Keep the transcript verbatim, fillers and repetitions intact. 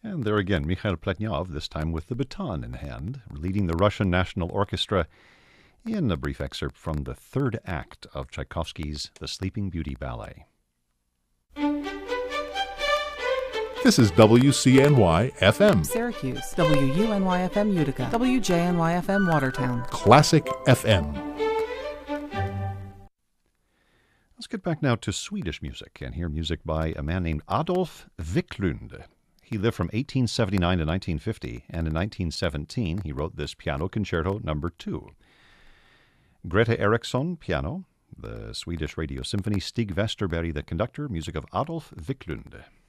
And there again, Mikhail Pletnyov, this time with the baton in hand, leading the Russian National Orchestra in a brief excerpt from the third act of Tchaikovsky's The Sleeping Beauty Ballet. This is W C N Y F M. Syracuse, W U N Y F M Utica, W J N Y F M Watertown. Classic F M. Let's get back now to Swedish music and hear music by a man named Adolf Wiklund. He lived from eighteen seventy-nine to nineteen fifty, and in nineteen seventeen he wrote this Piano Concerto Number Two. Greta Eriksson, piano. The Swedish Radio Symphony, Stig Westerberg, the conductor. Music of Adolf Wiklund.